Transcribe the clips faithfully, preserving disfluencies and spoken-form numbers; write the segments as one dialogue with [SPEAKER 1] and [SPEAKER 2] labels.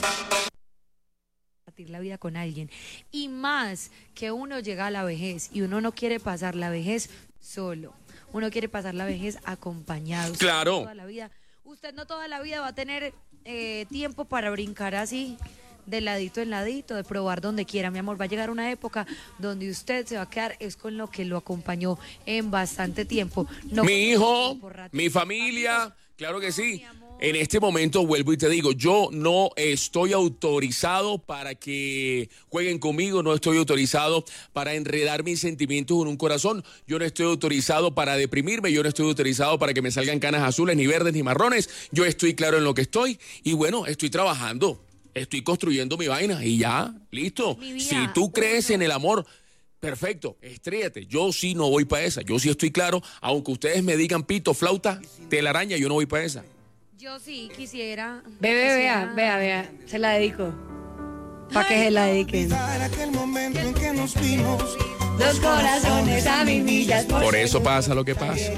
[SPEAKER 1] La vida con alguien, y más que uno llega a la vejez y uno no quiere pasar la vejez solo, uno quiere pasar la vejez acompañado.
[SPEAKER 2] Claro.
[SPEAKER 1] Toda la vida. Usted no toda la vida va a tener eh, tiempo para brincar así de ladito en ladito, de probar donde quiera, mi amor. Va a llegar una época donde usted se va a quedar es con lo que lo acompañó en bastante tiempo. No
[SPEAKER 2] mi hijo, mi familia, claro que sí. En este momento vuelvo y te digo, yo no estoy autorizado para que jueguen conmigo, no estoy autorizado para enredar mis sentimientos en un corazón, yo no estoy autorizado para deprimirme, yo no estoy autorizado para que me salgan canas azules, ni verdes, ni marrones, yo estoy claro en lo que estoy y bueno, estoy trabajando, estoy construyendo mi vaina y ya, listo. Si tú crees en el amor, perfecto, estrellate, yo sí no voy para esa, yo sí estoy claro, aunque ustedes me digan pito, flauta, telaraña, yo no voy para esa.
[SPEAKER 1] Yo sí quisiera.
[SPEAKER 3] Bebé, vea, vea, vea. Se la dedico. Para que se la dediquen.
[SPEAKER 4] Aquel momento en que nos vimos,
[SPEAKER 3] dos corazones a mil millas.
[SPEAKER 2] Por, por eso pasa lo que pasa.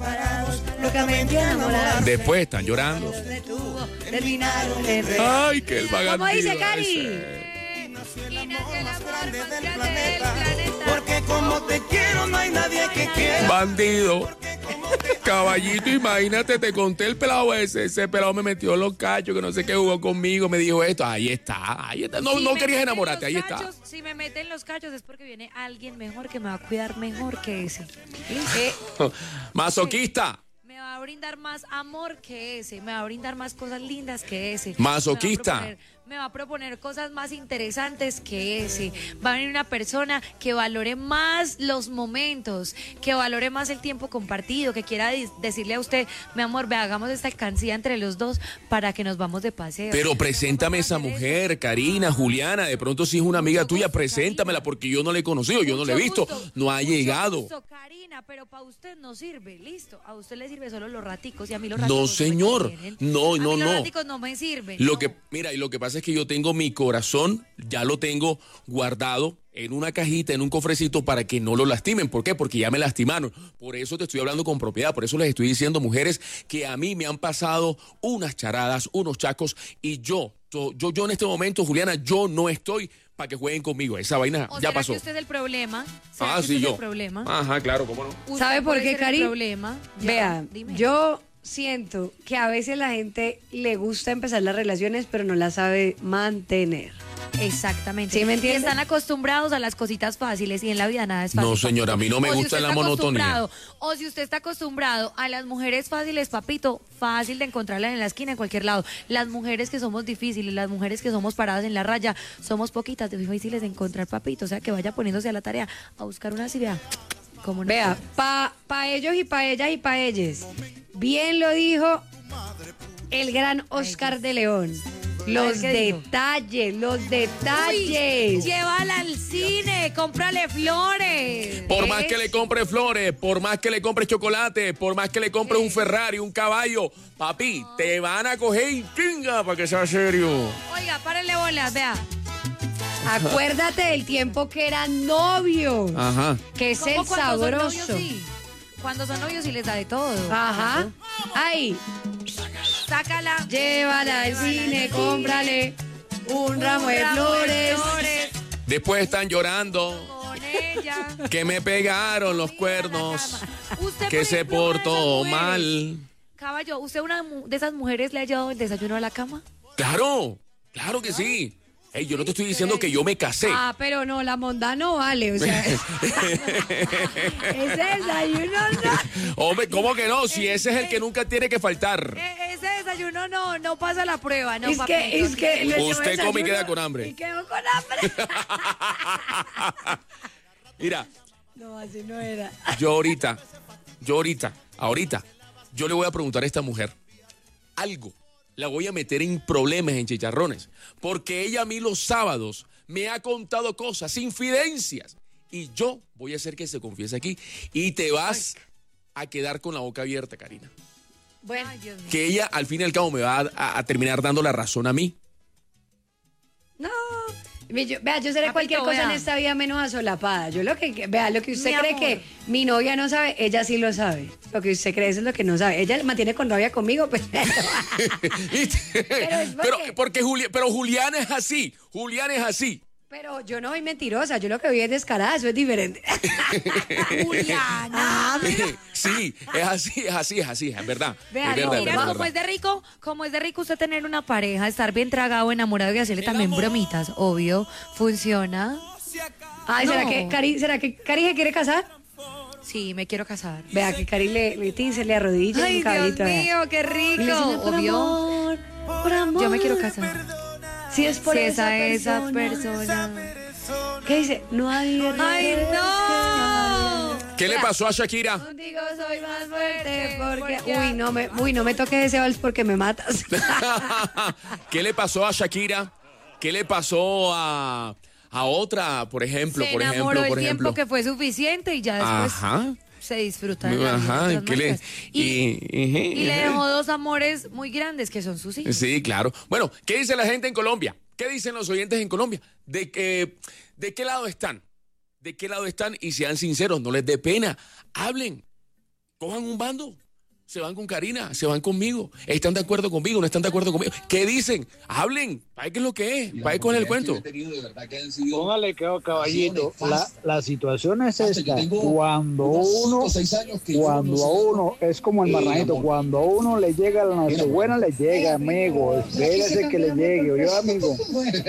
[SPEAKER 3] Locamente enamorados.
[SPEAKER 2] Después están llorando.
[SPEAKER 3] Terminaron.
[SPEAKER 2] Ay, que el vagabundo.
[SPEAKER 3] ¿Cómo dice Cari?
[SPEAKER 1] Y nació el amor más grande del
[SPEAKER 4] planeta.
[SPEAKER 1] planeta.
[SPEAKER 4] Porque como te quiero no hay nadie que quiera.
[SPEAKER 2] Bandido. Caballito, imagínate, te conté el pelado ese, ese pelado me metió en los cachos, que no sé qué jugó conmigo, me dijo esto, ahí está, ahí está, no,
[SPEAKER 1] Si
[SPEAKER 2] no
[SPEAKER 1] me
[SPEAKER 2] querías
[SPEAKER 1] meten
[SPEAKER 2] enamorarte,
[SPEAKER 1] los
[SPEAKER 2] ahí
[SPEAKER 1] cachos,
[SPEAKER 2] está.
[SPEAKER 1] Si me meten los cachos es porque viene alguien mejor que me va a cuidar mejor que ese. Eh,
[SPEAKER 2] Masoquista.
[SPEAKER 1] me va a brindar más amor que ese, me va a brindar más cosas lindas que ese.
[SPEAKER 2] Masoquista.
[SPEAKER 1] Me va a proponer, me va a proponer cosas más interesantes que ese. Va a venir una persona que valore más los momentos, que valore más el tiempo compartido, que quiera di- decirle a usted, mi amor, ve, hagamos esta alcancía entre los dos para que nos vamos de paseo.
[SPEAKER 2] Pero preséntame esa mujer, Karina, Juliana, de pronto si es una amiga tuya, preséntamela porque yo no la he conocido, yo no la he visto, no ha llegado.
[SPEAKER 1] Gusto, Karina, pero para usted no sirve, listo. A usted le sirve solo los raticos y a mí los raticos
[SPEAKER 2] No,
[SPEAKER 1] me
[SPEAKER 2] señor,
[SPEAKER 1] convienen.
[SPEAKER 2] no,
[SPEAKER 1] A
[SPEAKER 2] no,
[SPEAKER 1] mí los
[SPEAKER 2] no.
[SPEAKER 1] raticos no me sirven.
[SPEAKER 2] Lo
[SPEAKER 1] no.
[SPEAKER 2] que, mira, y lo que pasa es que yo tengo mi corazón, ya lo tengo guardado en una cajita, en un cofrecito para que no lo lastimen. ¿Por qué? Porque ya me lastimaron. Por eso te estoy hablando con propiedad, por eso les estoy diciendo, mujeres, que a mí me han pasado unas charadas, unos chacos, y yo, yo, yo, yo en este momento, Juliana, yo no estoy para que jueguen conmigo. Esa vaina
[SPEAKER 1] ¿O
[SPEAKER 2] ya
[SPEAKER 1] será
[SPEAKER 2] pasó.
[SPEAKER 1] que usted es el problema? ¿Será
[SPEAKER 2] Ah,
[SPEAKER 1] que
[SPEAKER 2] sí,
[SPEAKER 1] usted
[SPEAKER 2] yo.
[SPEAKER 1] es el problema?
[SPEAKER 2] Ajá, claro, cómo no.
[SPEAKER 1] ¿Usted
[SPEAKER 3] ¿Sabe por
[SPEAKER 1] puede
[SPEAKER 3] qué,
[SPEAKER 1] ser el
[SPEAKER 3] Cari?
[SPEAKER 1] problema? Ya,
[SPEAKER 3] Vea,
[SPEAKER 1] dime.
[SPEAKER 3] yo siento que a veces la gente le gusta empezar las relaciones, pero no las sabe mantener.
[SPEAKER 1] Exactamente.
[SPEAKER 3] ¿Sí me
[SPEAKER 1] Y
[SPEAKER 3] entiende?
[SPEAKER 1] están acostumbrados a las cositas fáciles y en la vida nada es fácil.
[SPEAKER 2] No, señora, a mí no me
[SPEAKER 1] O si
[SPEAKER 2] gusta
[SPEAKER 1] usted
[SPEAKER 2] la
[SPEAKER 1] está
[SPEAKER 2] monotonía.
[SPEAKER 1] acostumbrado- O si usted está acostumbrado a las mujeres fáciles, papito, fácil de encontrarlas en la esquina, en cualquier lado. Las mujeres que somos difíciles, las mujeres que somos paradas en la raya, somos poquitas, difíciles de encontrar, papito. O sea, que vaya poniéndose a la tarea a buscar una así, vea. ¿Cómo no?
[SPEAKER 3] Vea, pa, pa ellos y pa ellas y pa ellos. Bien lo dijo el gran Oscar de León. Los
[SPEAKER 1] ¿qué dijo?
[SPEAKER 3] detalles, los
[SPEAKER 1] Uy,
[SPEAKER 3] detalles.
[SPEAKER 1] llévala al cine, cómprale flores.
[SPEAKER 2] Por más
[SPEAKER 3] ¿Ves?
[SPEAKER 2] que le compre flores, por más que le compre chocolate, por más que le compre un Ferrari, un caballo, papi, te van a coger y chinga para que sea serio.
[SPEAKER 1] Oiga, párenle bolas, vea.
[SPEAKER 3] Acuérdate del tiempo que era novio,
[SPEAKER 2] Ajá.
[SPEAKER 3] que es el
[SPEAKER 1] ¿Cómo cuando son novios,
[SPEAKER 3] sabroso.
[SPEAKER 1] sí? Cuando son novios sí les da de todo.
[SPEAKER 3] Ajá. Ay,
[SPEAKER 1] Sácala.
[SPEAKER 3] llévala al cine, cómprale un ramo de
[SPEAKER 1] ramo de
[SPEAKER 3] flores.
[SPEAKER 1] flores
[SPEAKER 2] Después están llorando
[SPEAKER 1] con ella.
[SPEAKER 2] que me pegaron los cuernos,
[SPEAKER 1] Usted,
[SPEAKER 2] que
[SPEAKER 1] por
[SPEAKER 2] se
[SPEAKER 1] ejemplo, una de esas
[SPEAKER 2] portó
[SPEAKER 1] mujeres.
[SPEAKER 2] mal.
[SPEAKER 1] Caballo, ¿usted una mu- de esas mujeres le ha llevado el desayuno a la cama?
[SPEAKER 2] Claro, claro que sí. Ey, yo no te estoy diciendo que yo me casé.
[SPEAKER 3] Ah, pero no, la monda no vale, o sea. Ese desayuno no.
[SPEAKER 2] Hombre, ¿cómo que no? Si ese es el que nunca tiene que faltar.
[SPEAKER 1] E- ese desayuno no, no pasa la prueba, ¿no,
[SPEAKER 3] Es
[SPEAKER 1] papito?
[SPEAKER 3] que, es que. le llevo
[SPEAKER 2] Usted come y
[SPEAKER 3] desayuno
[SPEAKER 2] queda con hambre.
[SPEAKER 3] Y quedo con hambre.
[SPEAKER 2] Mira,
[SPEAKER 3] No, así no era.
[SPEAKER 2] yo ahorita, yo ahorita, ahorita, yo le voy a preguntar a esta mujer algo. La voy a meter en problemas, en chicharrones, porque ella a mí los sábados me ha contado cosas, infidencias, y yo voy a hacer que se confiese aquí, y te vas a quedar con la boca abierta, Karina.
[SPEAKER 3] Bueno,
[SPEAKER 1] Ay, Dios mío.
[SPEAKER 2] Que ella, al fin y al cabo, me va a, a- a terminar dando la razón a mí.
[SPEAKER 3] no. Yo, vea, yo seré
[SPEAKER 1] Papito,
[SPEAKER 3] cualquier cosa
[SPEAKER 1] vea.
[SPEAKER 3] en esta vida menos asolapada. Yo lo que, vea, lo que usted
[SPEAKER 1] Mi
[SPEAKER 3] cree
[SPEAKER 1] amor.
[SPEAKER 3] que mi novia no sabe, ella sí lo sabe. Lo que usted cree eso es lo que no sabe. Ella mantiene con novia conmigo, pues.
[SPEAKER 2] ¿Viste?
[SPEAKER 3] Pero es
[SPEAKER 2] pero,
[SPEAKER 3] porque-
[SPEAKER 2] porque Juli- pero Juliana es así. Juliana es así.
[SPEAKER 3] Pero yo no soy mentirosa, yo lo que voy es descarada, eso es diferente.
[SPEAKER 1] Juliana.
[SPEAKER 3] Ah, mira.
[SPEAKER 2] Sí, es así, es así, es así, es verdad.
[SPEAKER 3] Vea,
[SPEAKER 2] es
[SPEAKER 3] no,
[SPEAKER 2] verdad,
[SPEAKER 1] Mira,
[SPEAKER 2] es
[SPEAKER 1] como
[SPEAKER 2] verdad.
[SPEAKER 1] es de rico, como es de rico usted tener una pareja, estar bien tragado, enamorado y hacerle también bromitas, obvio, funciona.
[SPEAKER 3] Ay, ¿será
[SPEAKER 1] No.
[SPEAKER 3] que Cari, ¿será que Cari se quiere casar?
[SPEAKER 1] Sí, me quiero casar.
[SPEAKER 3] Vea que Cari le, le tince, le arrodilla
[SPEAKER 1] Ay,
[SPEAKER 3] un
[SPEAKER 1] Dios
[SPEAKER 3] caballito. vea.
[SPEAKER 1] mío, qué
[SPEAKER 3] Y le
[SPEAKER 1] rico.
[SPEAKER 3] dice, por
[SPEAKER 1] Obvio.
[SPEAKER 3] amor, por amor.
[SPEAKER 1] Yo me quiero casar.
[SPEAKER 3] Si es por
[SPEAKER 1] Si
[SPEAKER 3] esa,
[SPEAKER 1] esa, esa
[SPEAKER 3] persona.
[SPEAKER 1] persona.
[SPEAKER 3] ¿Qué dice? No hay
[SPEAKER 1] ¡Ay, no!
[SPEAKER 2] ¿Qué le pasó a Shakira?
[SPEAKER 3] Contigo soy más fuerte porque... Uy, no me, uy, no me toques ese vals porque me matas.
[SPEAKER 2] ¿Qué le pasó a Shakira? ¿Qué le pasó a, a otra, por ejemplo?
[SPEAKER 1] Se
[SPEAKER 2] por
[SPEAKER 1] enamoró
[SPEAKER 2] ejemplo,
[SPEAKER 1] el
[SPEAKER 2] por
[SPEAKER 1] tiempo
[SPEAKER 2] ejemplo.
[SPEAKER 1] que fue suficiente y ya después
[SPEAKER 2] Ajá.
[SPEAKER 1] se disfruta de la vida
[SPEAKER 2] Ajá,
[SPEAKER 1] de otras
[SPEAKER 2] ¿qué le-
[SPEAKER 1] marcas. Y,
[SPEAKER 2] y- y-
[SPEAKER 1] y le dejó dos amores muy grandes que son sus hijos.
[SPEAKER 2] Sí, claro. Bueno, ¿qué dice la gente en Colombia? ¿Qué dicen los oyentes en Colombia? ¿De, que, ¿De qué lado están? ¿De qué lado están? Y sean sinceros, no les dé pena. Hablen. Cojan un bando. Se van con Karina, se van conmigo. ¿Están de acuerdo conmigo? ¿No están de acuerdo conmigo? ¿Qué dicen? Hablen. ¿Para qué es lo que es? ¿Para qué con el cuento?
[SPEAKER 5] Póngale que caballito. La, la situación es esta. Cuando uno, cuando a uno, es como el marranito, cuando a uno le llega la nochebuena, le llega, amigo. Espérese que le llegue, ¿oyó, amigo?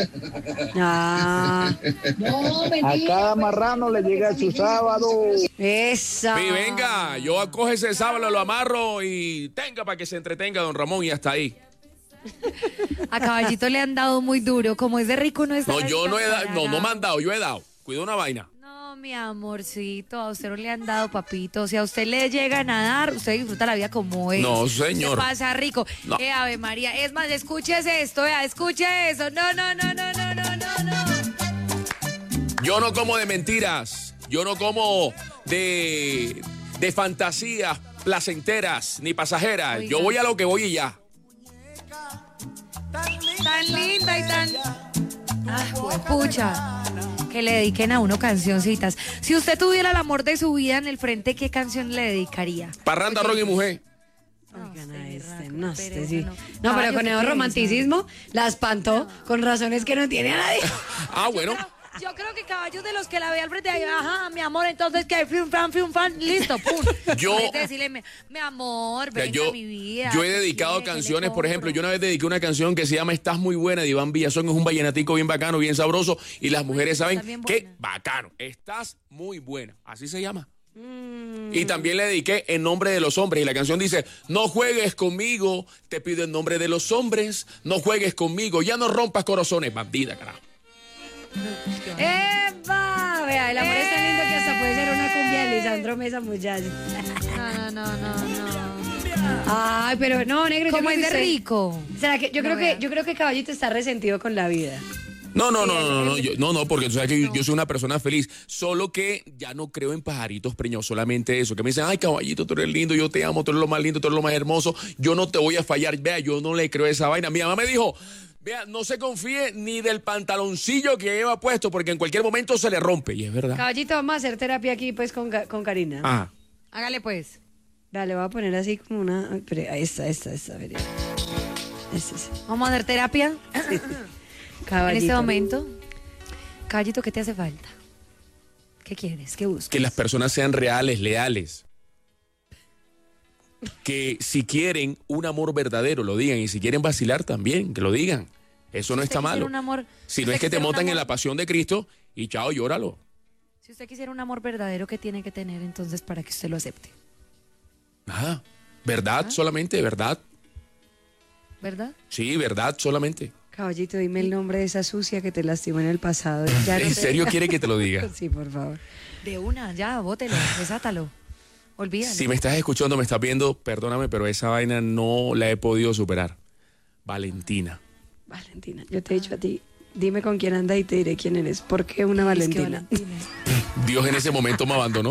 [SPEAKER 3] Ah,
[SPEAKER 5] A cada marrano le llega su sábado.
[SPEAKER 3] esa.
[SPEAKER 2] Sí, venga, yo acoge ese sábado, lo amarro y tenga para que se entretenga don Ramón y hasta ahí.
[SPEAKER 1] A Caballito le han dado muy duro. Como es de rico, no es
[SPEAKER 2] No,
[SPEAKER 1] de
[SPEAKER 2] yo no he dado,
[SPEAKER 1] rica
[SPEAKER 2] no,
[SPEAKER 1] para
[SPEAKER 2] no me
[SPEAKER 1] nada.
[SPEAKER 2] han dado, yo he dado. Cuida una vaina.
[SPEAKER 1] No, mi amorcito, a usted no le han dado, papito. Si a usted le llegan a dar, usted disfruta la vida como es.
[SPEAKER 2] No, señor.
[SPEAKER 1] Se pasa rico.
[SPEAKER 2] No.
[SPEAKER 1] Eh, Ave María. Es más, escúchese esto, vea, escuche eso. No, no, no, no, no, no, no, no.
[SPEAKER 2] Yo no como de mentiras, yo no como de, de fantasías placenteras ni pasajeras.
[SPEAKER 1] Oiga.
[SPEAKER 2] Yo voy a lo que voy y ya.
[SPEAKER 1] Tan linda y tan... Ah, pucha. Que le dediquen a uno cancioncitas. Si usted tuviera el amor de su vida en el frente, ¿qué canción le dedicaría?
[SPEAKER 2] Parranda, rock y mujer.
[SPEAKER 3] Oigan,
[SPEAKER 1] Ay,
[SPEAKER 3] a este,
[SPEAKER 1] raco,
[SPEAKER 3] no,
[SPEAKER 1] qué
[SPEAKER 3] este
[SPEAKER 1] pereza,
[SPEAKER 3] sí.
[SPEAKER 1] no.
[SPEAKER 3] No,
[SPEAKER 1] Caballo,
[SPEAKER 3] pero con
[SPEAKER 1] qué
[SPEAKER 3] el
[SPEAKER 1] pereza.
[SPEAKER 3] romanticismo la espantó con razones que no tiene a nadie.
[SPEAKER 2] Ah, bueno.
[SPEAKER 1] Yo creo que caballos de los que la ve al frente, ahí, ajá, mi amor, entonces que fium, fan, fium, fan, listo, pum.
[SPEAKER 2] Yo-
[SPEAKER 1] Hay que decirle, mi, mi amor,
[SPEAKER 2] O sea,
[SPEAKER 1] ven
[SPEAKER 2] yo,
[SPEAKER 1] a mi vida.
[SPEAKER 2] yo he
[SPEAKER 1] ¿qué
[SPEAKER 2] dedicado
[SPEAKER 1] quiere? ¿Qué le
[SPEAKER 2] canciones, por ejemplo,
[SPEAKER 1] compro?
[SPEAKER 2] yo una vez dediqué una canción que se llama Estás muy buena de Iván Villazón, es un vallenatico bien bacano, bien sabroso, y las mujeres saben
[SPEAKER 1] está bien
[SPEAKER 2] que
[SPEAKER 1] buena.
[SPEAKER 2] bacano, estás muy buena, así se llama.
[SPEAKER 1] Mm.
[SPEAKER 2] Y también le dediqué En nombre de los hombres, y la canción dice, no juegues conmigo, te pido en nombre de los hombres, no juegues conmigo, ya no rompas corazones, bandida, carajo.
[SPEAKER 3] ¡Eva! Vea, el amor es tan lindo que hasta puede ser una cumbia de Lisandro Mesa, muchachos.
[SPEAKER 1] No, no, no, no.
[SPEAKER 3] Ay, pero no, negro, yo
[SPEAKER 1] Como
[SPEAKER 3] creo
[SPEAKER 1] es
[SPEAKER 3] que
[SPEAKER 1] de
[SPEAKER 3] usted-
[SPEAKER 1] rico.
[SPEAKER 3] ¿Será que yo
[SPEAKER 1] No,
[SPEAKER 3] creo
[SPEAKER 1] vea.
[SPEAKER 3] que yo creo que Caballito está resentido con la vida?
[SPEAKER 2] No, no, no, no, no, no, yo- no, no, porque tú sabes que yo, yo soy una persona feliz, solo que ya no creo en pajaritos preños, solamente eso, que me dicen, ay, caballito, tú eres lindo, yo te amo, tú eres lo más lindo, tú eres lo más hermoso, yo no te voy a fallar, vea, yo no le creo esa vaina. Mi mamá me dijo, vea, no se confíe ni del pantaloncillo que lleva puesto, porque en cualquier momento se le rompe, y es verdad.
[SPEAKER 3] Caballito, vamos a hacer terapia aquí pues con, Ca- con Karina.
[SPEAKER 2] Ah,
[SPEAKER 1] Hágale pues.
[SPEAKER 3] Dale, voy a poner así como una... ay, pero esta, esta, esta, a ver. Esta, esta.
[SPEAKER 1] Vamos a hacer terapia en
[SPEAKER 3] Caballito.
[SPEAKER 1] este momento. Caballito, ¿qué te hace falta? ¿Qué quieres? ¿Qué buscas?
[SPEAKER 2] que las personas sean reales, leales. Que si quieren un amor verdadero, lo digan, y si quieren vacilar también, que lo digan. Eso no
[SPEAKER 1] Si
[SPEAKER 2] está
[SPEAKER 1] usted quisiera
[SPEAKER 2] malo.
[SPEAKER 1] un amor-
[SPEAKER 2] Si
[SPEAKER 1] si
[SPEAKER 2] no
[SPEAKER 1] usted
[SPEAKER 2] es que te
[SPEAKER 1] quisiera un
[SPEAKER 2] montan en
[SPEAKER 1] amor-
[SPEAKER 2] la pasión de Cristo y chao, llóralo.
[SPEAKER 1] Si usted quisiera un amor verdadero, ¿qué tiene que tener entonces para que usted lo acepte?
[SPEAKER 2] Nada. ¿Verdad solamente? ¿Verdad?
[SPEAKER 1] ¿Verdad?
[SPEAKER 2] Sí, verdad solamente.
[SPEAKER 3] Caballito, dime el nombre de esa sucia que te lastimó en el pasado. Ya no
[SPEAKER 2] ¿En
[SPEAKER 3] te-
[SPEAKER 2] serio quiere que te lo diga?
[SPEAKER 3] Sí, por favor.
[SPEAKER 1] De una, ya, bótelo, desátalo. Olvídalo.
[SPEAKER 2] Si me estás escuchando, me estás viendo, perdóname, pero esa vaina no la he podido superar. Valentina.
[SPEAKER 3] Valentina, yo te he dicho a ti, dime con quién andas y te diré quién eres. ¿Por qué una
[SPEAKER 1] Es que
[SPEAKER 3] Valentina?
[SPEAKER 1] Valentina.
[SPEAKER 2] Dios en ese momento me abandonó.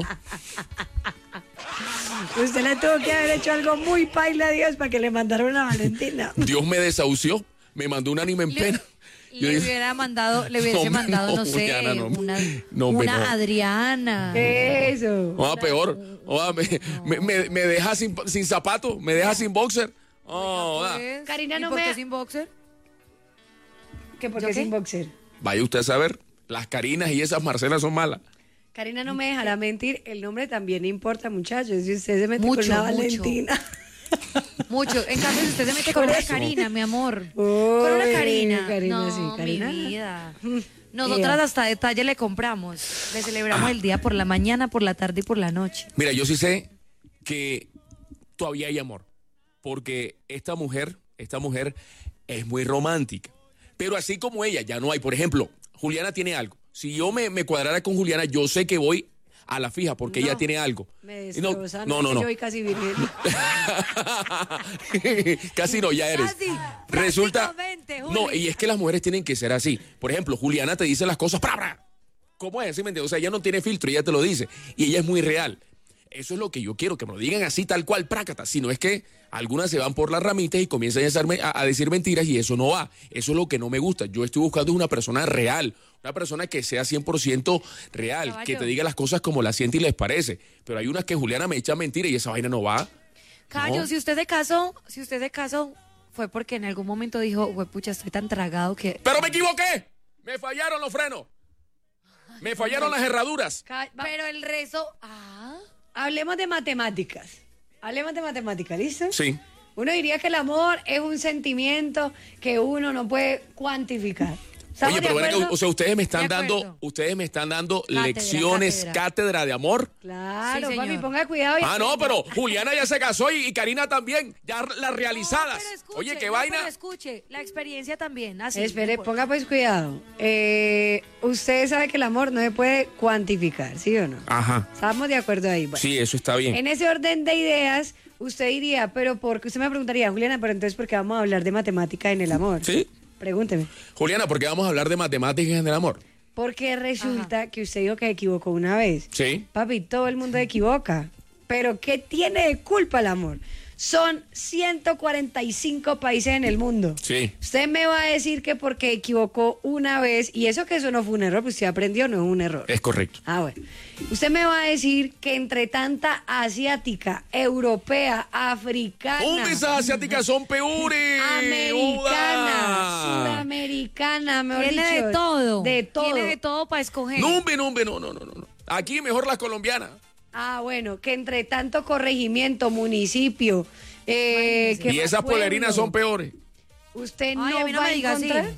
[SPEAKER 3] Usted le tuvo que haber hecho algo muy paila a Dios para que le mandara una Valentina.
[SPEAKER 2] Dios me desahució. Me mandó un ánima en pena. Yo
[SPEAKER 1] le
[SPEAKER 2] dije,
[SPEAKER 1] hubiera mandado, le hubiese
[SPEAKER 2] no,
[SPEAKER 1] mandado, no,
[SPEAKER 2] no,
[SPEAKER 1] sé,
[SPEAKER 2] Juliana, no.
[SPEAKER 1] una,
[SPEAKER 2] No,
[SPEAKER 1] una
[SPEAKER 2] no.
[SPEAKER 1] Adriana.
[SPEAKER 3] Eso.
[SPEAKER 2] Oa, peor. Oa, me, me, me, me deja sin, sin zapato, me deja sin boxer. Oh, oa.
[SPEAKER 1] Pues,
[SPEAKER 3] Karina,
[SPEAKER 1] ¿y
[SPEAKER 3] no
[SPEAKER 1] por
[SPEAKER 3] me-
[SPEAKER 1] qué sin boxer?
[SPEAKER 3] ¿Qué por
[SPEAKER 1] ¿Yo
[SPEAKER 3] qué
[SPEAKER 1] qué?
[SPEAKER 3] sin boxer?
[SPEAKER 2] Vaya usted a saber, las Karinas y esas Marcelas son malas.
[SPEAKER 3] Karina no me dejará mentir, el nombre también importa, muchachos. Si usted se mete
[SPEAKER 1] Mucho,
[SPEAKER 3] con una
[SPEAKER 1] mucho.
[SPEAKER 3] Valentina.
[SPEAKER 1] Mucho. En cambio, si usted se mete con
[SPEAKER 3] Por
[SPEAKER 1] una
[SPEAKER 3] eso.
[SPEAKER 1] Karina, mi amor.
[SPEAKER 3] Uy,
[SPEAKER 1] Con una Karina.
[SPEAKER 3] Karina,
[SPEAKER 1] no,
[SPEAKER 3] sí, Karina.
[SPEAKER 1] mi vida. Nosotras
[SPEAKER 3] Ea.
[SPEAKER 1] hasta detalle le compramos. Le celebramos el día por la mañana, por la tarde y por la noche.
[SPEAKER 2] Mira, yo sí sé que todavía hay amor, porque esta mujer, esta mujer es muy romántica, pero así como ella, ya no hay. Por ejemplo, Juliana tiene algo. Si yo me, me cuadrara con Juliana, yo sé que voy a la fija, porque
[SPEAKER 3] No.
[SPEAKER 2] ella tiene algo.
[SPEAKER 3] Me
[SPEAKER 2] Y no,
[SPEAKER 3] destrozan.
[SPEAKER 2] no, no, no.
[SPEAKER 3] Yo voy casi virgen.
[SPEAKER 2] Casi no, ya eres.
[SPEAKER 1] Casi,
[SPEAKER 2] Resulta.
[SPEAKER 1] prácticamente, Juli.
[SPEAKER 2] No, y es que las mujeres tienen que ser así. Por ejemplo, Juliana te dice las cosas. ¡Pra, pra! ¿Cómo es? ¿Sí me entiendes? O sea, ella no tiene filtro, ella te lo dice. Y ella es muy real. Eso es lo que yo quiero, que me lo digan así, tal cual, prácata. Si no es que algunas se van por las ramitas y comienzan a, hacerme- a- a decir mentiras y eso no va. Eso es lo que no me gusta. Yo estoy buscando una persona real, una persona que sea cien por ciento real,
[SPEAKER 1] Caballo.
[SPEAKER 2] que te diga las cosas como las siente y les parece. Pero hay unas que Juliana me echa mentiras y esa vaina no va.
[SPEAKER 1] Cayo,
[SPEAKER 2] No.
[SPEAKER 1] si usted se casó, si usted se casó, fue porque en algún momento dijo, güey, pucha, estoy tan tragado que...
[SPEAKER 2] ¡Pero me equivoqué! Me fallaron los frenos. Me fallaron las herraduras.
[SPEAKER 3] Ca- va-
[SPEAKER 1] Pero el rezo... Ah,
[SPEAKER 3] Hablemos de matemáticas. Hablemos de matemáticas, ¿listo?
[SPEAKER 2] Sí.
[SPEAKER 3] Uno diría que el amor es un sentimiento que uno no puede cuantificar. ¿Estamos
[SPEAKER 2] Oye,
[SPEAKER 3] de
[SPEAKER 2] pero ven acá,
[SPEAKER 3] acuerdo?
[SPEAKER 2] o sea, ustedes me están
[SPEAKER 1] De
[SPEAKER 2] dando,
[SPEAKER 1] acuerdo.
[SPEAKER 2] ustedes me están dando
[SPEAKER 1] Cátedra,
[SPEAKER 2] lecciones,
[SPEAKER 1] cátedra.
[SPEAKER 2] cátedra de amor.
[SPEAKER 3] Claro,
[SPEAKER 1] Sí,
[SPEAKER 3] papi,
[SPEAKER 1] señor.
[SPEAKER 3] ponga cuidado. y
[SPEAKER 2] Ah, no,
[SPEAKER 3] aprenda.
[SPEAKER 2] pero Juliana ya se casó y, y Karina también, ya las realizadas.
[SPEAKER 1] No, pero escuche,
[SPEAKER 2] Oye, qué
[SPEAKER 1] no,
[SPEAKER 2] vaina.
[SPEAKER 1] pero escuche, la experiencia también, así.
[SPEAKER 3] Espere,
[SPEAKER 1] no importa.
[SPEAKER 3] ponga pues cuidado. Eh, usted sabe que el amor no se puede cuantificar, ¿sí o no?
[SPEAKER 2] Ajá.
[SPEAKER 3] Estamos de acuerdo ahí. Bueno,
[SPEAKER 2] Sí, eso está bien.
[SPEAKER 3] en ese orden de ideas, usted diría, pero porque usted me preguntaría, Juliana, pero entonces, ¿por qué vamos a hablar de matemática en el amor?
[SPEAKER 2] Sí.
[SPEAKER 3] Pregúnteme.
[SPEAKER 2] Juliana, ¿por qué vamos a hablar de matemáticas en el amor?
[SPEAKER 3] Porque resulta que usted dijo que se equivocó una vez.
[SPEAKER 2] Sí.
[SPEAKER 3] Papi, todo el mundo se equivoca. Pero ¿qué tiene de culpa el amor? Son ciento cuarenta y cinco países en el mundo.
[SPEAKER 2] Sí.
[SPEAKER 3] Usted me va a decir que porque equivocó una vez, y eso que eso no fue un error, pues usted aprendió, no es un error.
[SPEAKER 2] Es correcto.
[SPEAKER 3] Ah, bueno. Usted me va a decir que entre tanta asiática, europea, africana,
[SPEAKER 2] ¡Hombre, esas asiáticas son peores!
[SPEAKER 3] americana,
[SPEAKER 2] ¡Joda!
[SPEAKER 3] sudamericana, mejor
[SPEAKER 1] Tiene
[SPEAKER 3] dicho,
[SPEAKER 1] de todo.
[SPEAKER 3] De todo.
[SPEAKER 1] Tiene de todo para escoger.
[SPEAKER 2] No, hombre, no, hombre, no, no, no, no. Aquí mejor las colombianas.
[SPEAKER 3] Ah, bueno, que entre tanto corregimiento, municipio, eh, ¿qué
[SPEAKER 2] Y
[SPEAKER 3] más?
[SPEAKER 2] esas
[SPEAKER 3] Pueblo,
[SPEAKER 2] polerinas son peores.
[SPEAKER 3] Usted no
[SPEAKER 1] Ay, a mí no
[SPEAKER 3] va
[SPEAKER 1] me
[SPEAKER 3] a
[SPEAKER 1] diga así.
[SPEAKER 3] encontrar.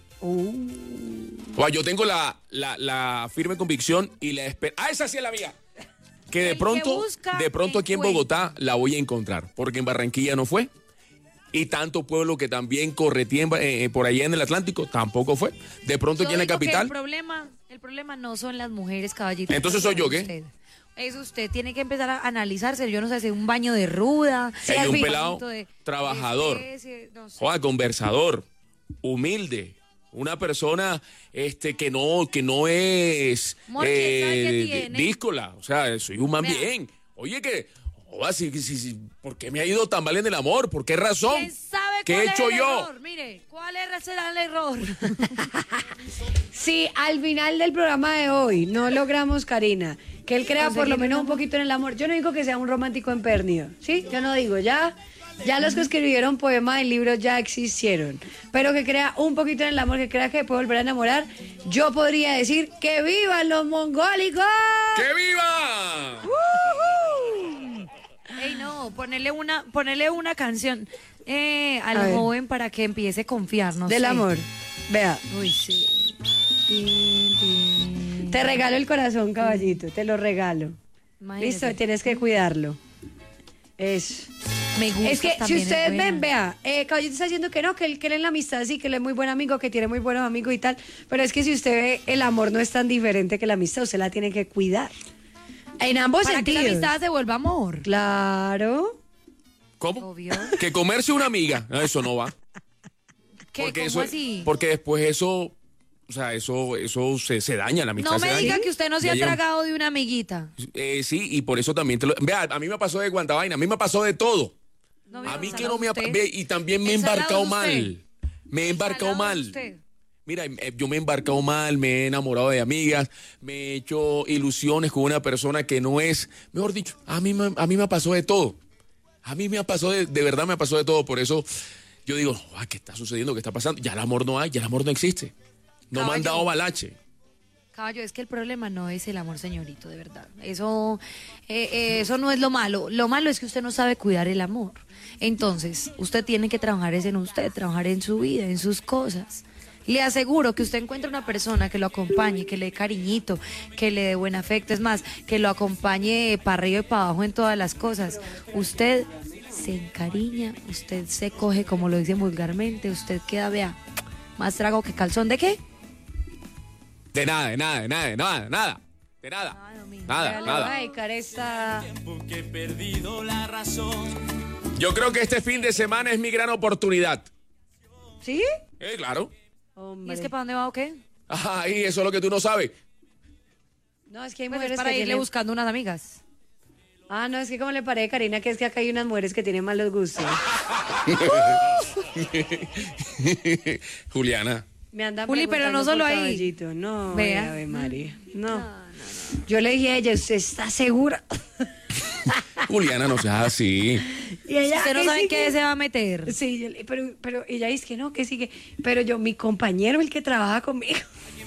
[SPEAKER 2] Oa, yo tengo la, la, la firme convicción y la esperanza. ¡Ah, esa sí es la mía! Que de
[SPEAKER 1] El que
[SPEAKER 2] pronto,
[SPEAKER 1] busca,
[SPEAKER 2] de pronto aquí en
[SPEAKER 1] encuentra.
[SPEAKER 2] Bogotá la voy a encontrar, porque en Barranquilla no fue. Y tanto pueblo que también corretía en Ba- eh, por allá en el Atlántico tampoco fue. De pronto
[SPEAKER 1] Yo
[SPEAKER 2] aquí en la
[SPEAKER 1] digo que
[SPEAKER 2] capital.
[SPEAKER 1] El problema, el problema no son las mujeres, caballito.
[SPEAKER 2] Entonces, ¿soy yo qué?
[SPEAKER 1] Usted. Es usted, tiene que empezar a analizarse. Yo no sé, hacer un baño de ruda.
[SPEAKER 2] Hay
[SPEAKER 1] hacer
[SPEAKER 2] un
[SPEAKER 1] bañito
[SPEAKER 2] pelado
[SPEAKER 1] de-
[SPEAKER 2] trabajador.
[SPEAKER 1] de especie, no sé.
[SPEAKER 2] Joa, conversador, humilde, una persona este que no que no es
[SPEAKER 1] Amor, ¿quién sabe qué
[SPEAKER 2] eh,
[SPEAKER 1] tiene?
[SPEAKER 2] díscola, o sea, soy un man
[SPEAKER 1] Vea.
[SPEAKER 2] bien. Oye, que joa, si, si, si- ¿por qué me ha ido tan mal en el amor? ¿Por qué razón?
[SPEAKER 1] ¿Quién sabe
[SPEAKER 2] ¿Qué
[SPEAKER 1] cuál
[SPEAKER 2] he hecho
[SPEAKER 1] es el
[SPEAKER 2] yo?
[SPEAKER 1] error? Mire, ¿cuál es- será el error?
[SPEAKER 3] Si al final del programa de hoy no logramos, Karina, que él crea por lo
[SPEAKER 1] Conseguir
[SPEAKER 3] menos
[SPEAKER 1] un
[SPEAKER 3] un poquito en el amor, yo no digo que sea un romántico empedernido, ¿sí? Yo no digo, ya, ya los que escribieron poemas y libros ya existieron, pero que crea un poquito en el amor, que crea que puede volver a enamorar, yo podría decir que vivan los mongólicos.
[SPEAKER 2] ¡Que viva!
[SPEAKER 1] Ey, no, ponerle una, ponerle una canción eh, al
[SPEAKER 3] A ver.
[SPEAKER 1] joven para que empiece a confiar, no
[SPEAKER 3] Del
[SPEAKER 1] sé.
[SPEAKER 3] amor. Vea,
[SPEAKER 1] Uy, sí. Tin, tin.
[SPEAKER 3] te regalo el corazón, caballito, te lo regalo.
[SPEAKER 1] Imagínese.
[SPEAKER 3] Listo, tienes que cuidarlo. Eso.
[SPEAKER 1] Me gusta.
[SPEAKER 3] Es que si
[SPEAKER 1] también, es
[SPEAKER 3] ustedes
[SPEAKER 1] buena.
[SPEAKER 3] ven, vea, eh, Caballito está diciendo que no, que él cree en la amistad, sí, que él es muy buen amigo, que tiene muy buenos amigos y tal. Pero es que si usted ve, el amor no es tan diferente que la amistad, usted la tiene que cuidar. En ambos
[SPEAKER 1] Para que la
[SPEAKER 3] sentidos.
[SPEAKER 1] amistad se vuelva amor.
[SPEAKER 3] Claro.
[SPEAKER 2] ¿Cómo?
[SPEAKER 1] Obvio.
[SPEAKER 2] Que comerse una amiga, no, eso no va.
[SPEAKER 1] ¿Qué?
[SPEAKER 2] Porque
[SPEAKER 1] ¿Cómo
[SPEAKER 2] eso,
[SPEAKER 1] así?
[SPEAKER 2] porque después eso, o sea, eso, eso se, se daña, la amistad
[SPEAKER 1] No
[SPEAKER 2] se
[SPEAKER 1] me
[SPEAKER 2] daña.
[SPEAKER 1] diga que usted no se
[SPEAKER 2] Ya
[SPEAKER 1] ha
[SPEAKER 2] llega un-
[SPEAKER 1] tragado de una amiguita.
[SPEAKER 2] Eh, sí, y por eso también te lo... Vea, a mí me pasó de cuanta vaina, a mí me pasó de todo.
[SPEAKER 1] No,
[SPEAKER 2] A
[SPEAKER 1] mira,
[SPEAKER 2] mí
[SPEAKER 1] esa
[SPEAKER 2] que
[SPEAKER 1] la
[SPEAKER 2] no
[SPEAKER 1] de
[SPEAKER 2] me ha...
[SPEAKER 1] usted.
[SPEAKER 2] ve, y también me he
[SPEAKER 1] Esa la de
[SPEAKER 2] embarcado
[SPEAKER 1] usted.
[SPEAKER 2] mal. Me he
[SPEAKER 1] Esa
[SPEAKER 2] embarcado
[SPEAKER 1] la de
[SPEAKER 2] mal.
[SPEAKER 1] usted.
[SPEAKER 2] Mira, eh, yo me he embarcado mal, me he enamorado de amigas, me he hecho ilusiones con una persona que no es, mejor dicho, a mí, me- a mí me pasó de todo. A mí me ha pasado, de, de verdad me pasó de todo, por eso yo digo, "Ah, ¿qué está sucediendo? ¿Qué está pasando? Ya el amor no hay, ya el amor no existe. No me han
[SPEAKER 1] Caballo.
[SPEAKER 2] dado balache.
[SPEAKER 1] Caballo, es que el problema no es el amor, señorito, de verdad. Eso, eh, eh, eso no es lo malo. Lo malo es que usted no sabe cuidar el amor. Entonces, usted tiene que trabajar es en usted, trabajar en su vida, en sus cosas. Le aseguro que usted encuentra una persona que lo acompañe, que le dé cariñito, que le dé buen afecto. Es más, que lo acompañe para arriba y para abajo en todas las cosas. Usted se encariña, usted se coge, como lo dicen vulgarmente, usted queda, vea, más trago que calzón. ¿De qué?
[SPEAKER 2] De nada, de nada, de nada, de nada, de nada. De nada.
[SPEAKER 1] Nada, mijo.
[SPEAKER 2] Nada,
[SPEAKER 3] Le voy
[SPEAKER 2] nada.
[SPEAKER 3] a dedicar esta...
[SPEAKER 4] Que he perdido la razón.
[SPEAKER 2] Yo creo que este fin de semana es mi gran oportunidad.
[SPEAKER 3] ¿Sí?
[SPEAKER 2] Eh, claro.
[SPEAKER 1] ¿Y
[SPEAKER 3] Hombre.
[SPEAKER 1] es que para dónde va o qué?
[SPEAKER 2] Ay, eso es lo que tú no sabes.
[SPEAKER 3] No, es que hay
[SPEAKER 1] Pues es
[SPEAKER 3] mujeres
[SPEAKER 1] para
[SPEAKER 3] que
[SPEAKER 1] irle
[SPEAKER 3] tienen...
[SPEAKER 1] buscando unas amigas.
[SPEAKER 3] Ah, no, es que como le parece, Karina, que es que acá hay unas mujeres que tienen malos gustos.
[SPEAKER 2] Juliana.
[SPEAKER 3] Me andan
[SPEAKER 1] Juli, pero no
[SPEAKER 3] preguntando
[SPEAKER 1] solo
[SPEAKER 3] por
[SPEAKER 1] ahí.
[SPEAKER 3] Caballito. No,
[SPEAKER 1] Vea.
[SPEAKER 3] Ave María. No. Yo le dije a ella, ¿usted está segura?
[SPEAKER 2] Juliana, no seas así.
[SPEAKER 3] Y ella,
[SPEAKER 1] Usted no
[SPEAKER 3] ¿qué
[SPEAKER 1] sabe en
[SPEAKER 3] sigue?
[SPEAKER 1] qué se va a meter.
[SPEAKER 3] Sí, yo le- pero, pero ella dice que no, que sigue. Pero yo, mi compañero, el que trabaja conmigo.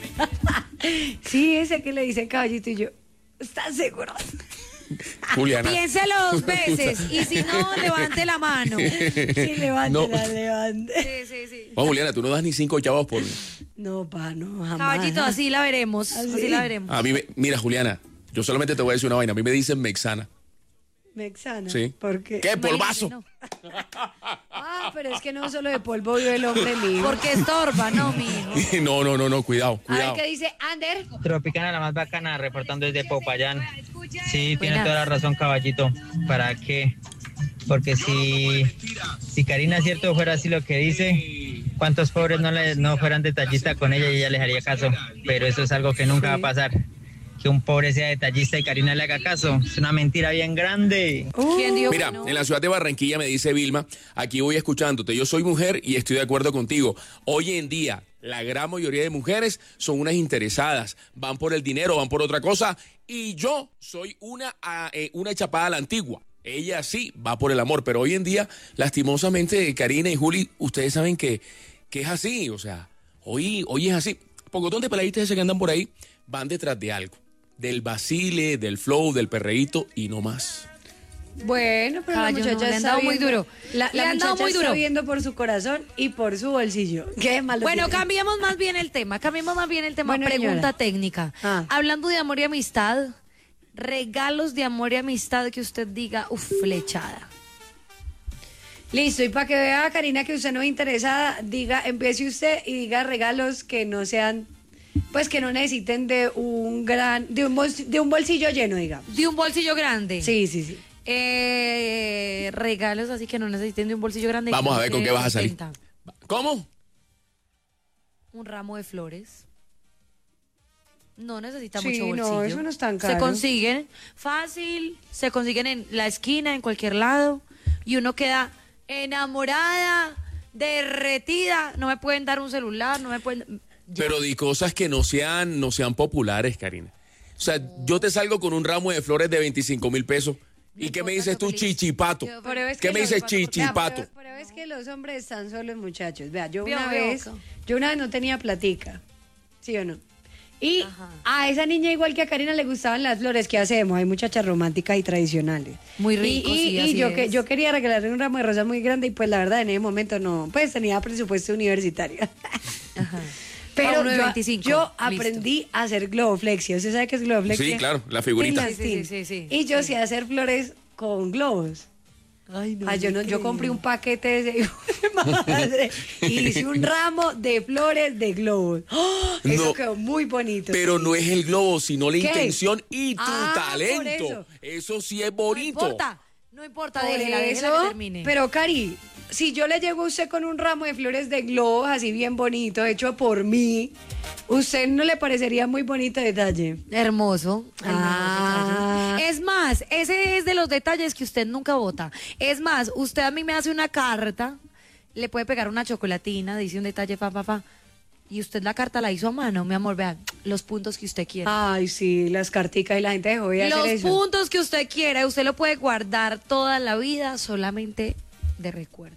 [SPEAKER 3] Sí, ese que le dice Caballito y yo, ¿estás seguro?
[SPEAKER 2] Juliana.
[SPEAKER 1] Piénselo dos veces y si no, levante la mano.
[SPEAKER 3] Sí, levántela,
[SPEAKER 2] No.
[SPEAKER 3] levante.
[SPEAKER 1] Sí, sí, sí.
[SPEAKER 2] Oh, Juliana, tú no das ni cinco chavos por mí.
[SPEAKER 3] No, pa, no, jamás.
[SPEAKER 1] Caballito, así la veremos. Así,
[SPEAKER 3] Así.
[SPEAKER 1] la veremos.
[SPEAKER 2] A mí, me- mira, Juliana, yo solamente te voy a decir una vaina. A mí me dicen Mexana.
[SPEAKER 3] Mexana.
[SPEAKER 2] Sí.
[SPEAKER 3] ¿Por qué?
[SPEAKER 2] ¿Qué? Polvazo.
[SPEAKER 1] No.
[SPEAKER 3] Ah, pero es que no solo de polvo vive el hombre mío.
[SPEAKER 1] Porque estorba, no, mijo.
[SPEAKER 2] No, no, no, no, cuidado,
[SPEAKER 3] A ver
[SPEAKER 2] cuidado.
[SPEAKER 3] qué dice Ander.
[SPEAKER 6] Tropicana, la más bacana, reportando desde Popayán. Sí, tiene
[SPEAKER 1] Buenas.
[SPEAKER 6] toda la razón, Caballito. ¿Para qué? Porque si, si Karina cierto fuera así lo que dice, ¿cuántos pobres no, le, no fueran detallistas con ella y ella les haría caso? Pero eso es algo que nunca va a pasar. Que un pobre sea detallista y Karina le haga caso. Es una mentira bien grande.
[SPEAKER 1] ¿Quién dijo
[SPEAKER 2] Mira,
[SPEAKER 1] que no?
[SPEAKER 2] en la ciudad de Barranquilla me dice Vilma, aquí voy escuchándote, yo soy mujer y estoy de acuerdo contigo. Hoy en día, la gran mayoría de mujeres son unas interesadas, van por el dinero, van por otra cosa, y yo soy una, ah, eh, una chapada a la antigua. Ella sí va por el amor, pero hoy en día, lastimosamente, Karina y Juli, ustedes saben que, que es así, o sea, hoy, hoy es así. Pocotón de peladitas ese que andan por ahí van detrás de algo, del vacile, del flow, del perreíto y no más.
[SPEAKER 3] Bueno, pero
[SPEAKER 1] Caballo,
[SPEAKER 3] la
[SPEAKER 1] no,
[SPEAKER 3] muchacha
[SPEAKER 1] le han
[SPEAKER 3] está
[SPEAKER 1] dado muy
[SPEAKER 3] viendo-
[SPEAKER 1] duro.
[SPEAKER 3] La,
[SPEAKER 1] Le
[SPEAKER 3] la
[SPEAKER 1] han dado
[SPEAKER 3] muchacha
[SPEAKER 1] muy
[SPEAKER 3] está
[SPEAKER 1] duro.
[SPEAKER 3] viendo por su corazón y por su bolsillo. Qué malo
[SPEAKER 1] Bueno,
[SPEAKER 3] tiene.
[SPEAKER 1] cambiamos más bien el tema. Cambiamos más bien el tema.
[SPEAKER 3] Bueno,
[SPEAKER 1] Pregunta
[SPEAKER 3] señora.
[SPEAKER 1] técnica.
[SPEAKER 3] Ah.
[SPEAKER 1] Hablando de amor y amistad, regalos de amor y amistad que usted diga, uff, flechada.
[SPEAKER 3] Listo, y para que vea, Karina, que usted no es interesada, diga, empiece usted y diga regalos que no sean, pues que no necesiten de un gran, de un, bolsi- de un bolsillo lleno, digamos.
[SPEAKER 1] De un bolsillo grande.
[SPEAKER 3] Sí, sí, sí.
[SPEAKER 1] Eh, regalos así que no necesiten de un bolsillo grande.
[SPEAKER 2] Vamos a ver con qué vas a salir.
[SPEAKER 1] Intenta.
[SPEAKER 2] ¿Cómo?
[SPEAKER 1] Un ramo de flores. No necesita
[SPEAKER 3] Sí,
[SPEAKER 1] mucho
[SPEAKER 3] no,
[SPEAKER 1] bolsillo.
[SPEAKER 3] eso no es tan
[SPEAKER 1] Se
[SPEAKER 3] caro.
[SPEAKER 1] consiguen fácil, se consiguen en la esquina, en cualquier lado, y uno queda enamorada, derretida. No me pueden dar un celular, no me pueden.
[SPEAKER 2] Pero di cosas que no sean, no sean populares, Karina. O sea, yo te salgo con un ramo de flores de veinticinco mil pesos. ¿Y qué me dices tú, chichipato?
[SPEAKER 3] Pero es
[SPEAKER 2] ¿Qué
[SPEAKER 3] que
[SPEAKER 2] me
[SPEAKER 3] los-
[SPEAKER 2] dices,
[SPEAKER 3] Vea,
[SPEAKER 2] chichipato?
[SPEAKER 3] Pero, pero es que los hombres están solos, muchachos. Vea, yo
[SPEAKER 1] Vio,
[SPEAKER 3] una
[SPEAKER 1] vio,
[SPEAKER 3] vez,
[SPEAKER 1] co-
[SPEAKER 3] yo una vez no tenía platica, ¿sí o no? Y
[SPEAKER 1] Ajá.
[SPEAKER 3] a esa niña, igual que a Karina, le gustaban las flores. ¿Qué hacemos? Hay muchachas románticas y tradicionales.
[SPEAKER 1] Muy
[SPEAKER 3] Y-
[SPEAKER 1] rico,
[SPEAKER 3] Y,
[SPEAKER 1] sí,
[SPEAKER 3] y
[SPEAKER 1] así
[SPEAKER 3] yo,
[SPEAKER 1] es.
[SPEAKER 3] que, yo quería regalarle un ramo de rosas muy grande y pues la verdad en ese momento no, pues tenía presupuesto universitario.
[SPEAKER 1] Ajá.
[SPEAKER 3] Pero
[SPEAKER 1] Pa' uno de
[SPEAKER 3] yo,
[SPEAKER 1] veinticinco,
[SPEAKER 3] yo
[SPEAKER 1] listo.
[SPEAKER 3] aprendí a hacer globoflexia. ¿Usted sabe qué es globoflexia?
[SPEAKER 2] Sí, claro, la figurita.
[SPEAKER 3] Finland
[SPEAKER 1] Sí, sí,
[SPEAKER 3] Steel.
[SPEAKER 1] sí, sí, sí.
[SPEAKER 3] Y yo sé hacer flores con globos.
[SPEAKER 1] Ay, no.
[SPEAKER 3] Ah, yo, no, yo compré un paquete de ese madre y hice un ramo de flores de globos. ¡Oh! Eso
[SPEAKER 2] No.
[SPEAKER 3] quedó muy bonito.
[SPEAKER 2] Pero no es el globo, sino la
[SPEAKER 3] ¿Qué?
[SPEAKER 2] intención y tu
[SPEAKER 3] Ah, por
[SPEAKER 2] talento.
[SPEAKER 3] eso.
[SPEAKER 2] Eso. sí es
[SPEAKER 1] No
[SPEAKER 2] bonito.
[SPEAKER 1] importa, no importa,
[SPEAKER 3] Por
[SPEAKER 1] déjela, déjela
[SPEAKER 3] eso,
[SPEAKER 1] que termine.
[SPEAKER 3] pero Cari, si yo le llego a usted con un ramo de flores de globos así bien bonito, hecho por mí, ¿usted no le parecería muy bonito detalle?
[SPEAKER 1] Hermoso.
[SPEAKER 3] Ah.
[SPEAKER 1] hermoso. Es más, ese es de los detalles que usted nunca vota. Es más, usted a mí me hace una carta, le puede pegar una chocolatina, dice un detalle, fa, fa, fa. y usted la carta la hizo a mano, mi amor, vean, los puntos que usted quiera.
[SPEAKER 3] Ay, sí, las carticas y la gente dejó de hacer
[SPEAKER 1] Los
[SPEAKER 3] eso.
[SPEAKER 1] puntos que usted quiera, usted lo puede guardar toda la vida solamente de recuerdo.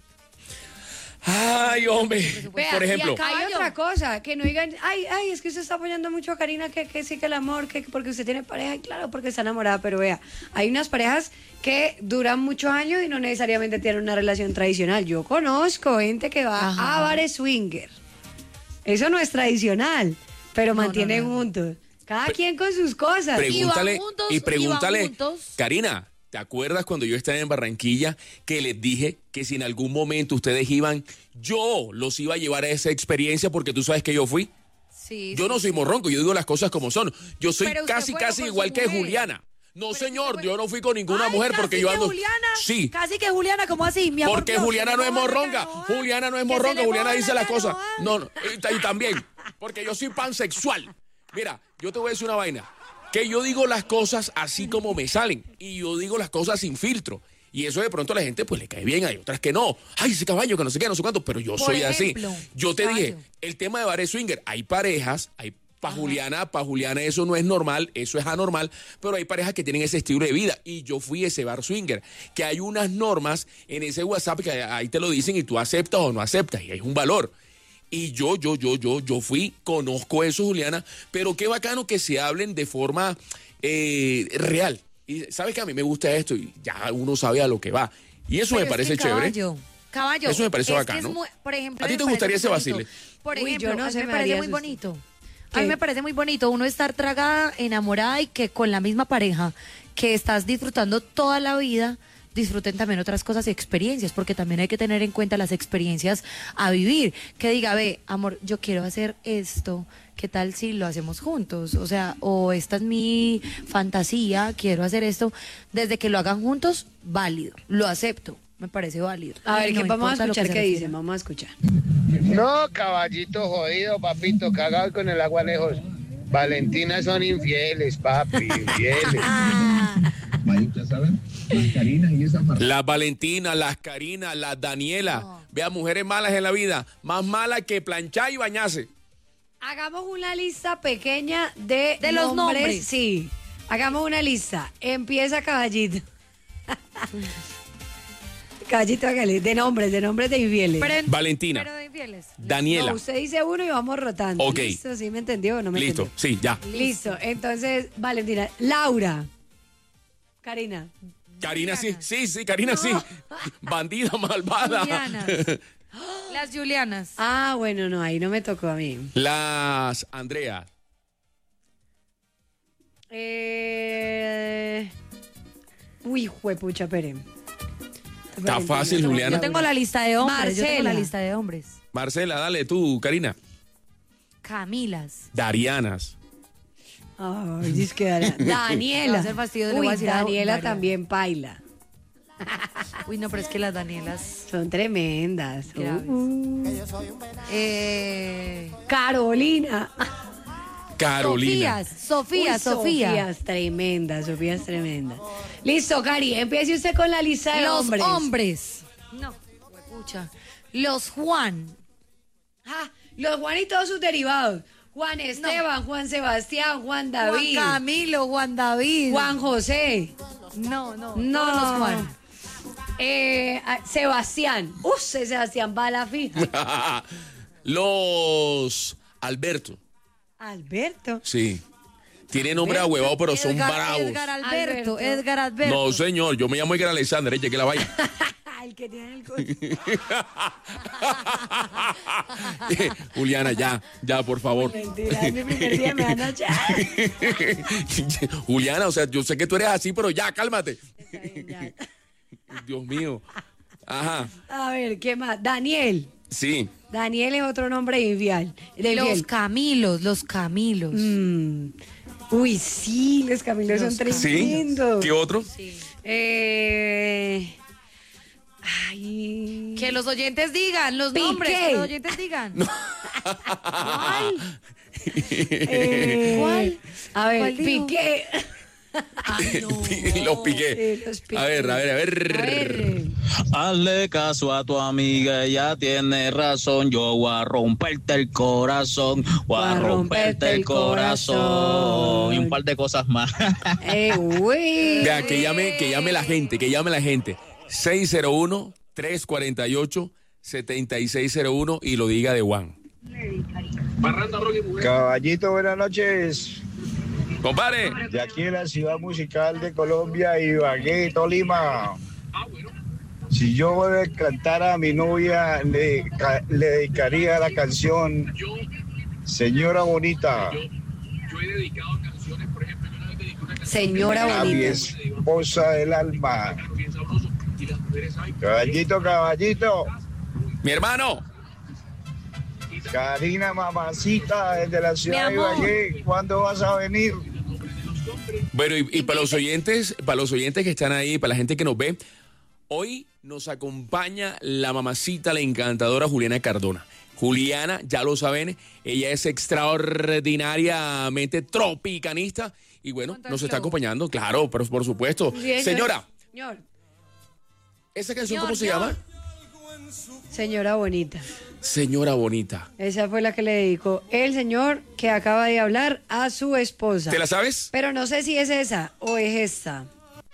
[SPEAKER 2] Ay, hombre.
[SPEAKER 3] Vea,
[SPEAKER 2] Por ejemplo.
[SPEAKER 3] y acá hay otra cosa, que no digan, ay, ay, es que usted está apoyando mucho a Karina, que, que sí que el amor, que porque usted tiene pareja, y claro, porque está enamorada, pero vea, hay unas parejas que duran muchos años y no necesariamente tienen una relación tradicional. Yo conozco gente que va
[SPEAKER 1] Ajá.
[SPEAKER 3] a bares swinger. Eso no es tradicional, pero
[SPEAKER 1] No,
[SPEAKER 3] mantienen
[SPEAKER 1] no, no.
[SPEAKER 3] juntos. Cada quien con sus cosas.
[SPEAKER 2] Pregúntale,
[SPEAKER 1] Y van juntos,
[SPEAKER 2] y
[SPEAKER 1] y
[SPEAKER 2] pregúntale,
[SPEAKER 1] van juntos.
[SPEAKER 2] Karina, ¿te acuerdas cuando yo estaba en Barranquilla que les dije que si en algún momento ustedes iban, yo los iba a llevar a esa experiencia porque tú sabes que yo fui?
[SPEAKER 1] Sí.
[SPEAKER 2] Yo no soy morronco, yo digo las cosas como son. Yo soy
[SPEAKER 1] Pero usted
[SPEAKER 2] casi,
[SPEAKER 1] fue
[SPEAKER 2] casi
[SPEAKER 1] con su
[SPEAKER 2] igual que
[SPEAKER 1] mujer.
[SPEAKER 2] Juliana. No,
[SPEAKER 1] Pero
[SPEAKER 2] señor,
[SPEAKER 1] usted fue-
[SPEAKER 2] yo no fui con ninguna
[SPEAKER 1] Ay,
[SPEAKER 2] mujer porque
[SPEAKER 1] casi
[SPEAKER 2] yo
[SPEAKER 1] que
[SPEAKER 2] ando...
[SPEAKER 1] Juliana,
[SPEAKER 2] Sí.
[SPEAKER 1] Casi que Juliana, ¿cómo así? Mi amor,
[SPEAKER 2] Porque
[SPEAKER 1] no,
[SPEAKER 2] Juliana
[SPEAKER 1] que
[SPEAKER 2] no
[SPEAKER 1] le
[SPEAKER 2] es
[SPEAKER 1] moja la
[SPEAKER 2] morronga.
[SPEAKER 1] canoa.
[SPEAKER 2] Juliana no es
[SPEAKER 1] Que se
[SPEAKER 2] morronga.
[SPEAKER 1] le
[SPEAKER 2] Juliana
[SPEAKER 1] moja
[SPEAKER 2] dice
[SPEAKER 1] la
[SPEAKER 2] las cosas.
[SPEAKER 1] canoa.
[SPEAKER 2] No, no. Y, y también. Porque yo soy pansexual. Mira, yo te voy a decir una vaina. Que yo digo las cosas así como me salen. Y yo digo las cosas sin filtro. Y eso de pronto a la gente pues le cae bien. Hay otras que no. Ay, ese caballo que no sé qué, no sé cuánto. Pero yo
[SPEAKER 1] Por
[SPEAKER 2] soy
[SPEAKER 1] ejemplo,
[SPEAKER 2] así. Yo te
[SPEAKER 1] caballo.
[SPEAKER 2] dije, el tema de bares swinger. Hay parejas, hay para Juliana, para Juliana eso no es normal, eso es anormal, pero hay parejas que tienen ese estilo de vida y yo fui a ese bar swinger, que hay unas normas en ese WhatsApp que ahí te lo dicen y tú aceptas o no aceptas y hay un valor. Y yo, yo, yo, yo, yo fui, conozco eso, Juliana, pero qué bacano que se hablen de forma eh, real. Y sabes que a mí me gusta esto y ya uno sabe a lo que va. Y eso
[SPEAKER 1] Pero
[SPEAKER 2] me
[SPEAKER 1] es
[SPEAKER 2] parece
[SPEAKER 1] que,
[SPEAKER 2] chévere.
[SPEAKER 1] Caballo, caballo.
[SPEAKER 2] Eso me parece
[SPEAKER 1] es que
[SPEAKER 2] bacano.
[SPEAKER 1] es muy- por ejemplo,
[SPEAKER 2] ¿A ti
[SPEAKER 1] me
[SPEAKER 2] te
[SPEAKER 1] parece
[SPEAKER 2] gustaría
[SPEAKER 1] muy
[SPEAKER 2] ese
[SPEAKER 1] bonito.
[SPEAKER 2] vacile?
[SPEAKER 1] Por
[SPEAKER 3] Uy,
[SPEAKER 1] ejemplo,
[SPEAKER 3] yo no
[SPEAKER 1] a mí
[SPEAKER 3] sé,
[SPEAKER 1] me
[SPEAKER 3] me
[SPEAKER 1] parece
[SPEAKER 3] daría
[SPEAKER 1] muy
[SPEAKER 3] susto.
[SPEAKER 1] bonito. A
[SPEAKER 3] ¿Qué?
[SPEAKER 1] mí me parece muy bonito uno estar tragada, enamorada y que con la misma pareja que estás disfrutando toda la vida, disfruten también otras cosas y experiencias, porque también hay que tener en cuenta las experiencias a vivir. Que diga, ve, amor, yo quiero hacer esto, ¿qué tal si lo hacemos juntos? O sea, o esta es mi fantasía, quiero hacer esto. Desde que lo hagan juntos, válido, lo acepto, me parece válido.
[SPEAKER 3] A ver,
[SPEAKER 1] Y no
[SPEAKER 3] ¿qué vamos a
[SPEAKER 1] importa lo que
[SPEAKER 3] escuchar
[SPEAKER 1] se
[SPEAKER 3] qué
[SPEAKER 1] refiera.
[SPEAKER 3] dicen? Vamos a escuchar.
[SPEAKER 7] No, caballito jodido, papito, cagado y con el agua lejos. Valentina son infieles, papi, infieles.
[SPEAKER 2] Las Valentinas, las Karina, las Daniela. Vea, mujeres malas en la vida. Más malas que planchar y bañarse.
[SPEAKER 3] Hagamos una lista pequeña de,
[SPEAKER 1] De los nombres.
[SPEAKER 3] Sí, hagamos una lista. Empieza Caballito. Caballito, hágale. De nombres, de nombres de infieles.
[SPEAKER 1] Pero en-
[SPEAKER 2] Valentina.
[SPEAKER 1] pero de infieles.
[SPEAKER 2] Daniela.
[SPEAKER 3] No, usted dice uno y vamos rotando.
[SPEAKER 2] Ok.
[SPEAKER 3] Listo, ¿sí me entendió o no me
[SPEAKER 2] Listo,
[SPEAKER 3] entendió?
[SPEAKER 2] sí, ya.
[SPEAKER 3] Listo. Entonces, Valentina. Laura. Karina.
[SPEAKER 2] Karina sí, sí, sí, Karina sí. Bandida malvada.
[SPEAKER 1] Julianas. Las Julianas.
[SPEAKER 3] Ah, bueno, no, ahí no me tocó a mí.
[SPEAKER 2] Las Andrea.
[SPEAKER 3] Eh... Uy, juepucha, pere.
[SPEAKER 2] Está fácil, Juliana.
[SPEAKER 1] Yo tengo la lista de hombres. Yo tengo la
[SPEAKER 3] Marcela.
[SPEAKER 1] lista de hombres.
[SPEAKER 2] Marcela, dale tú, Karina.
[SPEAKER 1] Camilas.
[SPEAKER 2] Darianas.
[SPEAKER 3] Ay, es que Daniela.
[SPEAKER 1] Me va a
[SPEAKER 3] Daniela.
[SPEAKER 1] hacer fastidio, le voy
[SPEAKER 3] Uy,
[SPEAKER 1] a decir a
[SPEAKER 3] Daniela
[SPEAKER 1] Daria.
[SPEAKER 3] también paila.
[SPEAKER 1] Uy, no, pero es que las Danielas.
[SPEAKER 3] Son tremendas.
[SPEAKER 1] Graves.
[SPEAKER 3] Uh,
[SPEAKER 1] Eh,
[SPEAKER 3] Carolina.
[SPEAKER 2] Carolina.
[SPEAKER 1] Sofías, Sofía,
[SPEAKER 3] Uy,
[SPEAKER 1] Sofía.
[SPEAKER 3] Sofía es tremenda, Sofía es tremenda. Listo, Cari, empiece usted con la lista de
[SPEAKER 1] Los
[SPEAKER 3] hombres.
[SPEAKER 1] hombres. No, escucha. Los Juan.
[SPEAKER 3] Ah, los Juan y todos sus derivados. Juan Esteban, Juan Sebastián, Juan David,
[SPEAKER 1] Juan Camilo, Juan David.
[SPEAKER 3] Juan José.
[SPEAKER 1] No, no.
[SPEAKER 3] No,
[SPEAKER 1] todos los Juan.
[SPEAKER 3] Eh, ah, Sebastián. Uf, ese Sebastián va a la fija.
[SPEAKER 2] Los Alberto.
[SPEAKER 3] Alberto.
[SPEAKER 2] Sí. Tiene nombre ahuevado, pero son
[SPEAKER 1] Edgar,
[SPEAKER 2] bravos.
[SPEAKER 1] Edgar Alberto,
[SPEAKER 3] Alberto.
[SPEAKER 1] Edgar Alberto.
[SPEAKER 2] No, señor, yo me llamo Edgar Alexander, eche que la vaya.
[SPEAKER 3] El que tiene el coche.
[SPEAKER 2] Juliana, ya, ya, por favor.
[SPEAKER 3] Mentira, es mi primer día, me van a echar.
[SPEAKER 2] Juliana, o sea, yo sé que tú eres así, pero ya, cálmate.
[SPEAKER 3] Está bien, ya.
[SPEAKER 2] Dios mío. Ajá,
[SPEAKER 3] A ver, ¿qué más? Daniel.
[SPEAKER 2] sí.
[SPEAKER 3] Daniel es otro nombre infiel. De
[SPEAKER 1] Los
[SPEAKER 3] infiel.
[SPEAKER 1] Camilos, los Camilos.
[SPEAKER 3] Mm. Uy, sí, los Camilos son
[SPEAKER 1] Los
[SPEAKER 2] ¿Sí?
[SPEAKER 3] tremendos.
[SPEAKER 2] ¿Qué otro?
[SPEAKER 3] Eh... Ay.
[SPEAKER 1] Que los oyentes digan, los
[SPEAKER 3] Piqué.
[SPEAKER 1] nombres, que los oyentes digan.
[SPEAKER 3] Eh,
[SPEAKER 1] ¿Cuál?
[SPEAKER 3] A ver,
[SPEAKER 1] ¿Cuál dijo?
[SPEAKER 3] Piqué.
[SPEAKER 2] Los piqué.
[SPEAKER 3] Sí, los piqué.
[SPEAKER 2] A ver, a ver, a ver.
[SPEAKER 3] A ver.
[SPEAKER 8] Hazle caso a tu amiga, ella tiene razón. Yo voy a romperte el corazón, voy a romperte el corazón. Y un par de cosas más.
[SPEAKER 3] Eh, uy.
[SPEAKER 2] Vea, que llame, que llame la gente, que llame la gente. seis cero uno, tres cuatro ocho, siete seis cero uno y lo diga de Juan.
[SPEAKER 5] Caballito, buenas noches.
[SPEAKER 2] Compadre.
[SPEAKER 5] De aquí en la ciudad musical de Colombia, Ibagué, Tolima. Si yo le cantara a mi novia, le, le dedicaría la canción Señora Bonita.
[SPEAKER 3] Señora
[SPEAKER 5] A mi
[SPEAKER 3] bonita.
[SPEAKER 5] esposa del alma. Caballito, caballito.
[SPEAKER 2] Mi hermano.
[SPEAKER 5] Karina, mamacita, desde la ciudad de
[SPEAKER 1] Mi amor.
[SPEAKER 5] Ibagué. ¿Cuándo vas a venir?
[SPEAKER 2] Bueno, y, y para los oyentes, para los oyentes que están ahí, para la gente que nos ve, hoy nos acompaña la mamacita, la encantadora Juliana Cardona. Juliana, ya lo saben, ella es extraordinariamente tropicanista y bueno,
[SPEAKER 1] Monta
[SPEAKER 2] nos
[SPEAKER 1] el
[SPEAKER 2] está
[SPEAKER 1] show.
[SPEAKER 2] acompañando, claro, pero por supuesto.
[SPEAKER 3] Bien,
[SPEAKER 2] Señora,
[SPEAKER 3] Señor.
[SPEAKER 2] ¿esa canción
[SPEAKER 1] Señor,
[SPEAKER 2] cómo se
[SPEAKER 1] señor.
[SPEAKER 2] llama?
[SPEAKER 3] Señora bonita.
[SPEAKER 2] Señora Bonita.
[SPEAKER 3] Esa fue la que le dedicó el señor que acaba de hablar a su esposa.
[SPEAKER 2] ¿Te la sabes?
[SPEAKER 3] Pero no sé si es esa o es esta.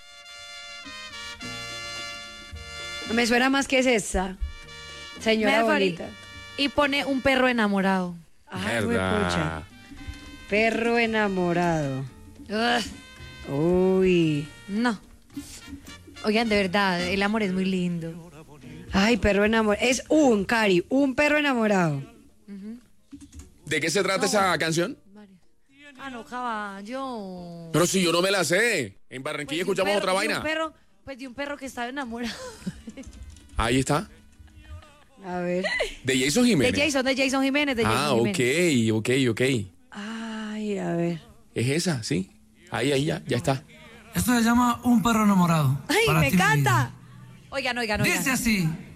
[SPEAKER 3] Me suena más que es esta. Señora
[SPEAKER 1] Me
[SPEAKER 3] bonita.
[SPEAKER 1] Y pone un perro enamorado.
[SPEAKER 3] Ay,
[SPEAKER 2] Verdad.
[SPEAKER 3] huepucha. Perro enamorado.
[SPEAKER 1] Ugh,
[SPEAKER 3] Uy.
[SPEAKER 1] no. Oigan, de verdad, el amor es muy lindo.
[SPEAKER 3] Ay, perro enamorado. Es un, Cari, un perro enamorado.
[SPEAKER 2] ¿De qué se trata esa canción?
[SPEAKER 1] Ah, no, caballo.
[SPEAKER 2] Pero si yo no me la sé. En Barranquilla
[SPEAKER 1] Pues de un
[SPEAKER 2] escuchamos
[SPEAKER 1] perro-
[SPEAKER 2] otra
[SPEAKER 1] de
[SPEAKER 2] vaina.
[SPEAKER 1] Un perro, pues de un perro que estaba enamorado.
[SPEAKER 2] Ahí está.
[SPEAKER 3] A ver.
[SPEAKER 2] De Jason
[SPEAKER 1] De
[SPEAKER 2] Jiménez.
[SPEAKER 1] Jason, de Jason Jiménez, de
[SPEAKER 2] Ah,
[SPEAKER 1] Jason
[SPEAKER 2] ok,
[SPEAKER 1] Jiménez.
[SPEAKER 2] ok, ok.
[SPEAKER 3] Ay, a ver.
[SPEAKER 2] Es esa, sí. Ahí, ahí, ya, ya está.
[SPEAKER 9] Esto se llama Un perro enamorado.
[SPEAKER 1] ¡Ay,
[SPEAKER 9] Para
[SPEAKER 1] me
[SPEAKER 9] ti, mi vida.
[SPEAKER 1] encanta! Oigan, oigan, oigan.
[SPEAKER 9] Dice así.